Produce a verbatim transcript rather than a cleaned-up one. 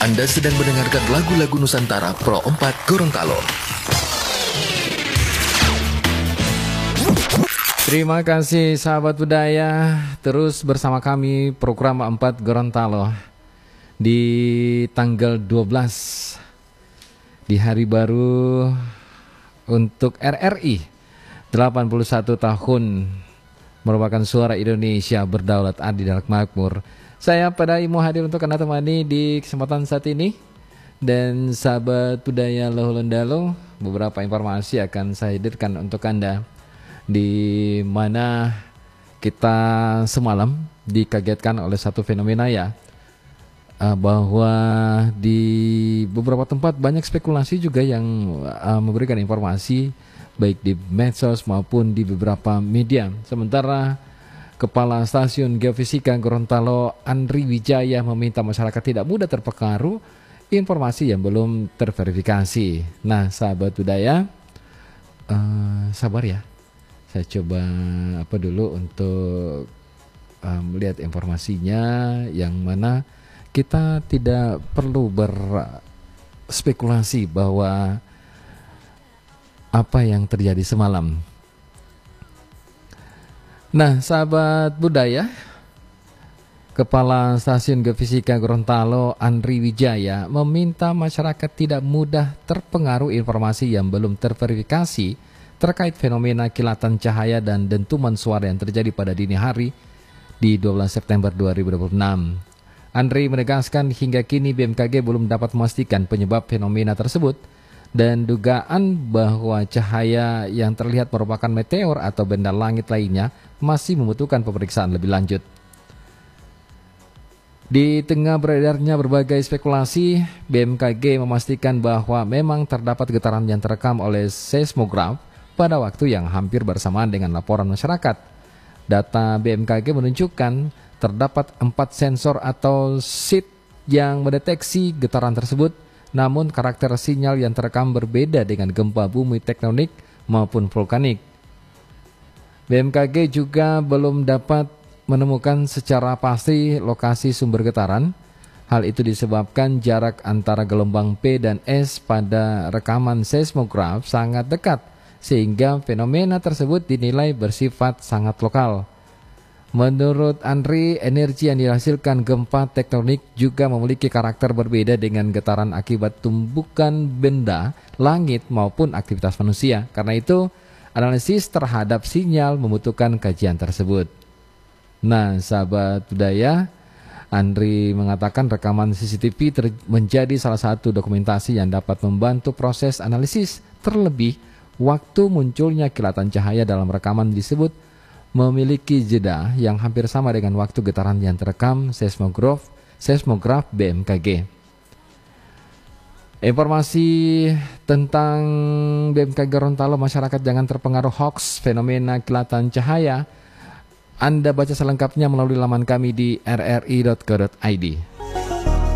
Anda sedang mendengarkan lagu-lagu Nusantara Pro empat Gorontalo. Terima kasih sahabat budaya, terus bersama kami program empat Gorontalo di tanggal dua belas di hari baru untuk R R I delapan puluh satu tahun merupakan suara Indonesia berdaulat adil dan makmur. Saya Padai mau hadir untuk Anda temani di kesempatan saat ini. Dan sahabat budaya Lohulendalo, beberapa informasi akan saya hadirkan untuk Anda, di mana kita semalam dikagetkan oleh satu fenomena ya, bahwa di beberapa tempat banyak spekulasi juga yang memberikan informasi baik di medsos maupun di beberapa media. Sementara Kepala Stasiun Geofisika Gorontalo Andri Wijaya meminta masyarakat tidak mudah terpengaruh informasi yang belum terverifikasi. Nah sahabat budaya, uh, sabar ya, saya coba apa dulu untuk uh, melihat informasinya, yang mana kita tidak perlu berspekulasi bahwa apa yang terjadi semalam. Nah sahabat budaya, Kepala Stasiun Geofisika Gorontalo Andri Wijaya meminta masyarakat tidak mudah terpengaruh informasi yang belum terverifikasi terkait fenomena kilatan cahaya dan dentuman suara yang terjadi pada dini hari di dua belas September dua ribu dua puluh enam. Andri menegaskan hingga kini B M K G belum dapat memastikan penyebab fenomena tersebut, dan dugaan bahwa cahaya yang terlihat merupakan meteor atau benda langit lainnya masih membutuhkan pemeriksaan lebih lanjut. Di tengah beredarnya berbagai spekulasi, B M K G memastikan bahwa memang terdapat getaran yang terekam oleh seismograf pada waktu yang hampir bersamaan dengan laporan masyarakat. Data B M K G menunjukkan terdapat empat sensor atau sheet yang mendeteksi getaran tersebut, namun karakter sinyal yang terekam berbeda dengan gempa bumi tektonik maupun vulkanik. B M K G juga belum dapat menemukan secara pasti lokasi sumber getaran. Hal itu disebabkan jarak antara gelombang P dan S pada rekaman seismograf sangat dekat, sehingga fenomena tersebut dinilai bersifat sangat lokal. Menurut Andri, energi yang dihasilkan gempa tektonik juga memiliki karakter berbeda dengan getaran akibat tumbukan benda, langit maupun aktivitas manusia. Karena itu, analisis terhadap sinyal membutuhkan kajian tersebut. Nah, sahabat budaya, Andri mengatakan rekaman C C T V menjadi salah satu dokumentasi yang dapat membantu proses analisis. Terlebih, waktu munculnya kilatan cahaya dalam rekaman disebut memiliki jeda yang hampir sama dengan waktu getaran yang terekam seismograf seismograf B M K G. Informasi tentang B M K G Gorontalo, masyarakat jangan terpengaruh hoax fenomena kilatan cahaya. Anda baca selengkapnya melalui laman kami di r r i dot co dot i d.